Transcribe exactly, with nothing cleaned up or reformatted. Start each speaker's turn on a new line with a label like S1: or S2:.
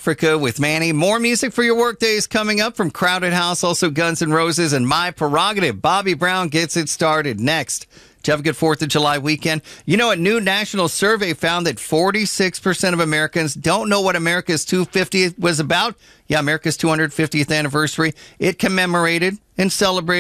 S1: Africa with Manny. More music for your work days coming up from Crowded House, also Guns N' Roses, and My Prerogative. Bobby Brown gets it started next. Did you have a good fourth of July weekend? You know, a new national survey found that forty-six percent of Americans don't know what America's two hundred fiftieth was about. Yeah, America's two hundred fiftieth anniversary. It commemorated and celebrated